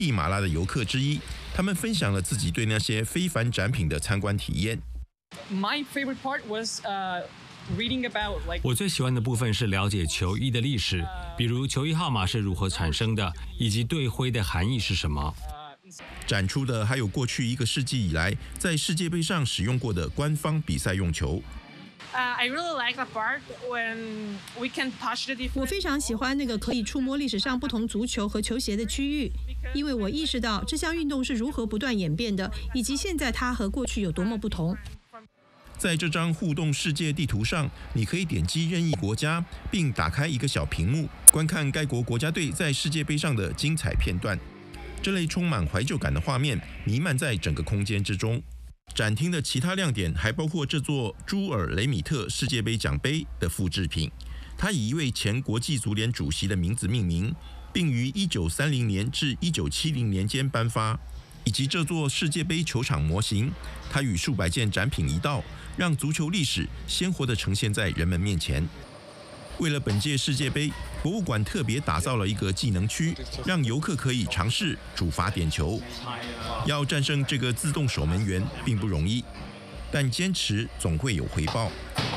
地马拉的游客之一，他们分享了自己对那些非凡展品的参观体验。 My favorite part was reading about like 我最喜欢的部分是了解球衣的历史，比如球衣号码是如何产生的，以及队徽的含义是什么。 展出的还有过去1个世纪以来在世界杯上使用过的官方比赛用球。 I really like the part when we can touch the different. 我非常喜欢那个可以触摸历史上不同足球和球鞋的区域，因为我意识到这项运动是如何不断演变的，以及现在它和过去有多么不同。 在这张互动世界地图上，你可以点击任意国家，并打开一个小屏幕，观看该国国家队在世界杯上的精彩片段。这类充满怀旧感的画面弥漫在整个空间之中。展厅的其他亮点还包括这座朱尔雷米特世界杯奖杯的复制品，它以一位前国际足联主席的名字命名，并于1930年至1970年间颁发，以及这座世界杯球场模型，它与数百件展品一道，让足球历史鲜活地呈现在人们面前。为了本届世界杯，博物馆特别打造了一个技能区，让游客可以尝试主罚点球。要战胜这个自动守门员并不容易，但坚持总会有回报。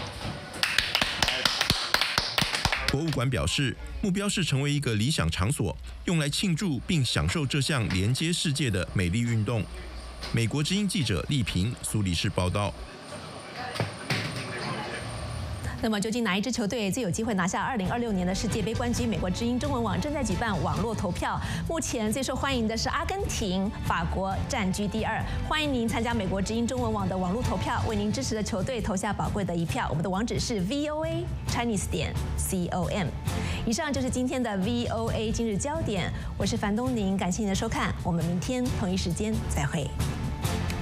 博物馆表示，目标是成为一个理想场所，用来庆祝并享受这项连接世界的美丽运动。美国之音记者丽萍，苏黎世报道。 那么究竟哪一支球队最有机会拿下2026年的世界杯冠军？美国之音中文网正在举办网络投票，目前最受欢迎的是阿根廷，法国占据第2。欢迎您参加美国之音中文网的网络投票，为您支持的球队投下宝贵的一票。我们的网址是 voachinese.com。以上就是今天的 VOA 今日焦点，我是樊东宁，感谢您的收看，我们明天同一时间再会。